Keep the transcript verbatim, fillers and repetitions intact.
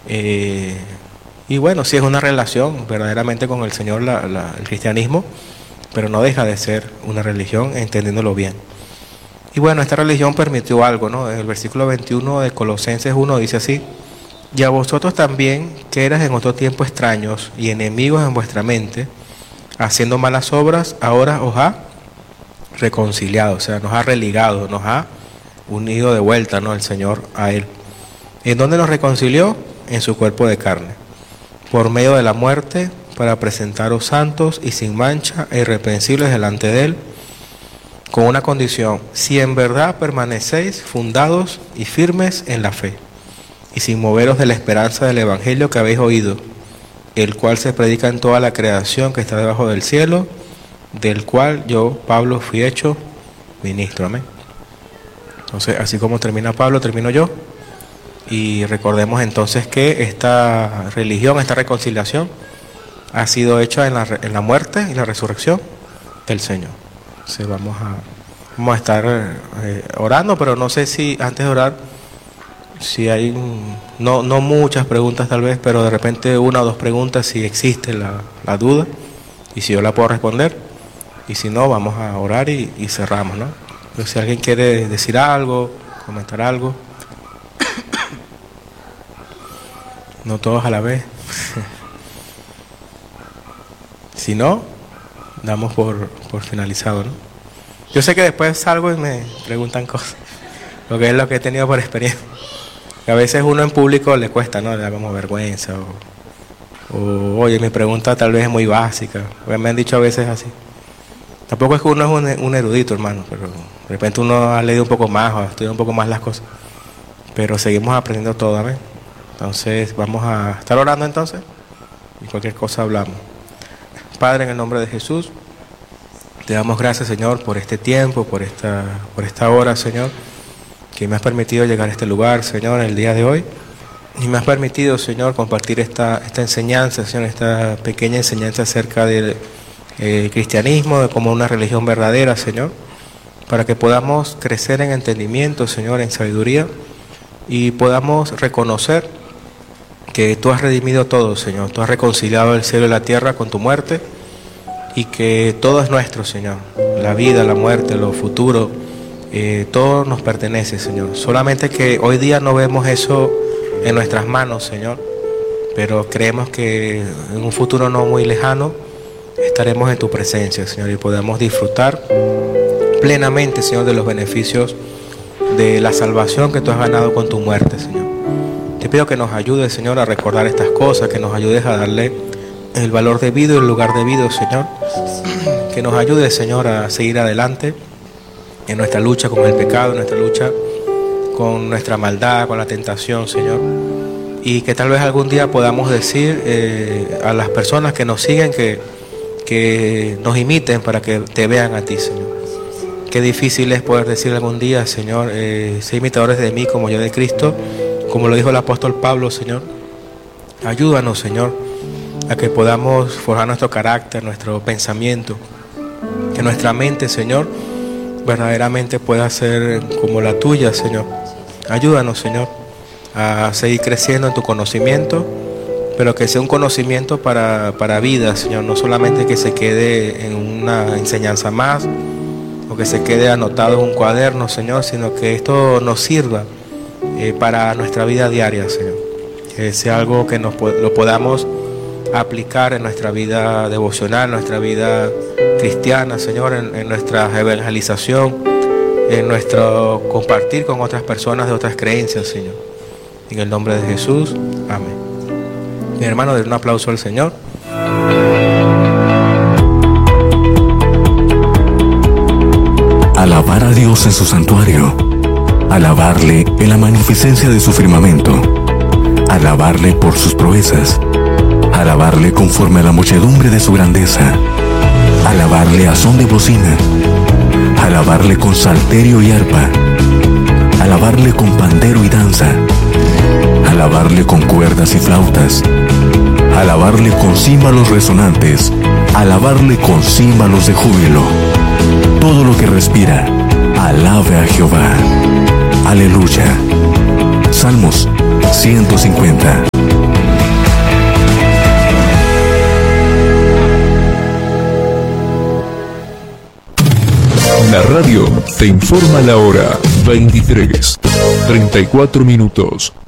Eh, y bueno, sí es una relación verdaderamente con el Señor, la, la, el cristianismo, pero no deja de ser una religión, entendiéndolo bien. Y bueno, esta religión permitió algo, ¿no? En el versículo veintiuno de Colosenses uno dice así: y a vosotros también, que eras en otro tiempo extraños y enemigos en vuestra mente, haciendo malas obras, ahora os ha reconciliado, o sea, nos ha religado, nos ha unido de vuelta, ¿no?, el Señor a Él. ¿En dónde nos reconcilió? En su cuerpo de carne, por medio de la muerte, para presentaros santos y sin mancha e irreprensibles delante de Él, con una condición: si en verdad permanecéis fundados y firmes en la fe, y sin moveros de la esperanza del Evangelio que habéis oído, el cual se predica en toda la creación que está debajo del cielo, del cual yo, Pablo, fui hecho ministro. Amén. Entonces, así como termina Pablo, termino yo. Y recordemos entonces que esta religión, esta reconciliación, ha sido hecha en la, en la muerte y la resurrección del Señor. Entonces vamos a, vamos a estar eh, orando, pero no sé si antes de orar, si hay, no, no muchas preguntas tal vez, pero de repente una o dos preguntas si existe la, la duda, y si yo la puedo responder, y si no, vamos a orar y, y cerramos, ¿no? Pero si alguien quiere decir algo, comentar algo. No todos a la vez. Si no, damos por, por finalizado, ¿no? Yo sé que después salgo y me preguntan cosas, lo que es lo que he tenido por experiencia. Que a veces uno en público le cuesta, ¿no? Le da como vergüenza. O, o oye, mi pregunta tal vez es muy básica. Me han dicho a veces así. Tampoco es que uno es un, un erudito, hermano, pero de repente uno ha leído un poco más o ha estudiado un poco más las cosas. Pero seguimos aprendiendo todo, amén. Entonces vamos a estar orando entonces y cualquier cosa hablamos. Padre, en el nombre de Jesús, te damos gracias, Señor, por este tiempo, por esta, por esta hora, Señor, que me has permitido llegar a este lugar, Señor, el día de hoy, y me has permitido, Señor, compartir esta, esta enseñanza, Señor, esta pequeña enseñanza acerca del eh, cristianismo, de como una religión verdadera, Señor, para que podamos crecer en entendimiento, Señor, en sabiduría, y podamos reconocer que tú has redimido todo, Señor. Tú has reconciliado el cielo y la tierra con tu muerte, y que todo es nuestro, Señor. La vida, la muerte, lo futuro, eh, todo nos pertenece, Señor. Solamente que hoy día no vemos eso en nuestras manos, Señor, pero creemos que en un futuro no muy lejano estaremos en tu presencia, Señor, y podamos disfrutar plenamente, Señor, de los beneficios de la salvación que tú has ganado con tu muerte, Señor. Te pido que nos ayudes, Señor, a recordar estas cosas, que nos ayudes a darle el valor debido y el lugar debido, Señor. Que nos ayudes, Señor, a seguir adelante en nuestra lucha con el pecado, en nuestra lucha con nuestra maldad, con la tentación, Señor. Y que tal vez algún día podamos decir eh, a las personas que nos siguen que, que nos imiten para que te vean a ti, Señor. Qué difícil es poder decir algún día, Señor, eh, sé imitadores de mí como yo de Cristo, como lo dijo el apóstol Pablo, Señor. Ayúdanos, Señor, a que podamos forjar nuestro carácter, nuestro pensamiento, que nuestra mente, Señor, verdaderamente pueda ser como la tuya, Señor. Ayúdanos, Señor, a seguir creciendo en tu conocimiento, pero que sea un conocimiento para, para vida, Señor, no solamente que se quede en una enseñanza más, o que se quede anotado en un cuaderno, Señor, sino que esto nos sirva Eh, para nuestra vida diaria, Señor. Que sea algo que nos, lo podamos aplicar en nuestra vida devocional, en nuestra vida cristiana, Señor, en, en nuestra evangelización, en nuestro compartir con otras personas de otras creencias, Señor. En el nombre de Jesús, amén. Mi hermano, den un aplauso al Señor. Alabar a Dios en su santuario. Alabarle en la magnificencia de su firmamento, alabarle por sus proezas, alabarle conforme a la muchedumbre de su grandeza, alabarle a son de bocina, alabarle con salterio y arpa, alabarle con pandero y danza, alabarle con cuerdas y flautas, alabarle con címbalos resonantes, alabarle con címbalos de júbilo. Todo lo que respira, alabe a Jehová. Aleluya. Salmos ciento cincuenta. La radio te informa la hora. veintitrés, treinta y cuatro minutos.